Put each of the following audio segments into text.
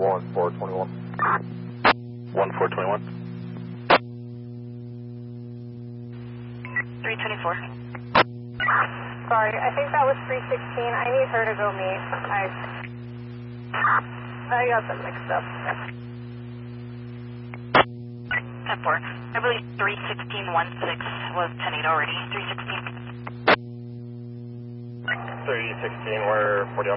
1421. 1421. 324. Sorry, I think that was 316. I need her to go meet. I got them mixed up. 10-4. I believe 31616 was 10-8 already. 316. 316, we're 41.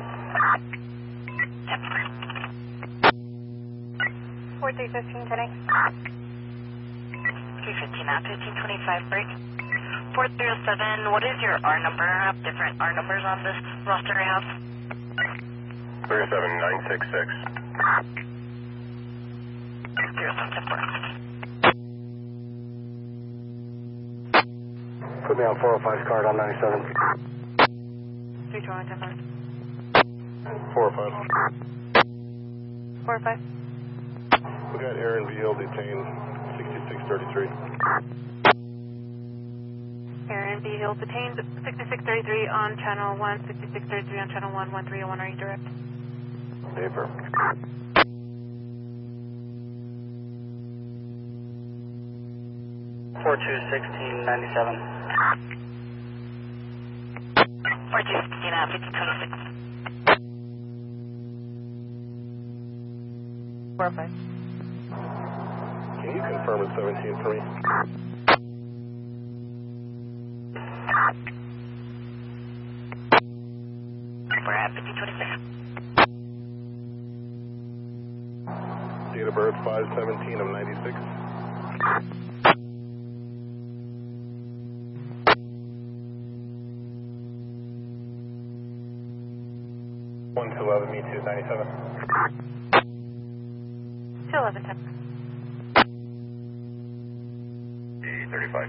4315 today. 315 now. 1525 break. 407, what is your R number? I have different R numbers on this roster I have. 37966. 0710-4. Put me on 405's card on 97. 321 405. 45. We got Aaron Beal detained, 6633. Aaron B. Hill detained 6633 on channel 1, 6633 on channel 1, 1301. Are you direct? Paper. $4216.97. 4216 now. 1526. 45. Can you confirm it's 17 for me? We're at 1526. Date of birth 5/17 of 96. One to 11, me too, 97. 211 10. 35.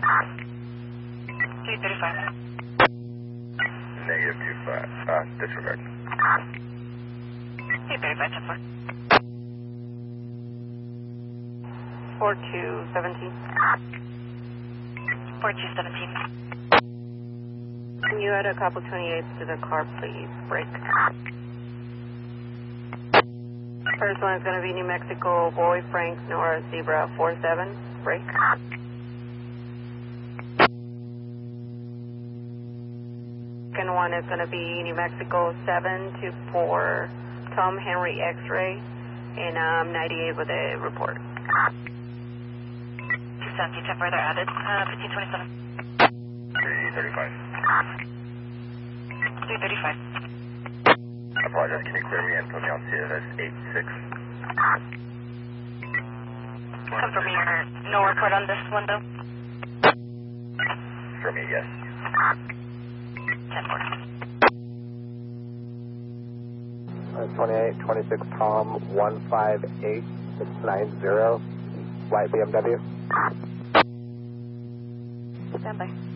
335. Negative 25. Disregard. 335, 10-4. 4217. 4217. Can you add a couple 28s to the car, please? Break. First one is going to be New Mexico Boy Frank Nora Zebra 47. Break. Second one is going to be New Mexico 724 Tom Henry X-ray, and 98 with a report. 217, 10 further added. 1527. 335. 335. I apologize, can you clear me and put me on CSS 86? Confirm your no report on this one, though. For me, yes. 10-4. 28, 26 Tom, 158690, white BMW. Stand by.